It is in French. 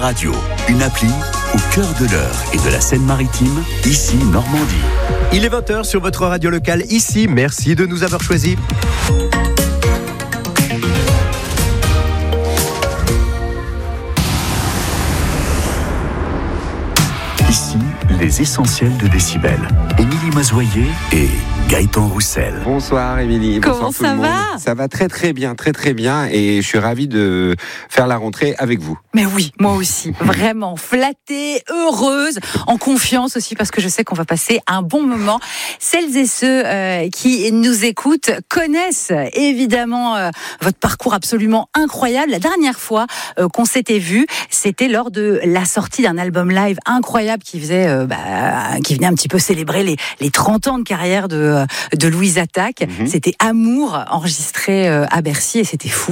Radio, une appli au cœur de l'Eure et de la Seine-Maritime, ici Normandie. Il est 20h sur votre radio locale ici. Merci de nous avoir choisis. Ici, les essentiels de Décibel. Émilie Mazoyer et Gaëtan Roussel. Bonsoir Émilie. Comment Bonsoir tout le ça monde. va ? Ça va très très bien, très très bien. Et je suis ravi de faire la rentrée avec vous. Mais oui, moi aussi. Vraiment flattée, heureuse, en confiance aussi parce que je sais qu'on va passer un bon moment. Celles et ceux qui nous écoutent connaissent évidemment votre parcours absolument incroyable. La dernière fois qu'on s'était vu, c'était lors de la sortie d'un album live incroyable qui venait un petit peu célébrer les 30 ans de carrière de Louise Attaque. C'était Amour, enregistré à Bercy, et c'était fou.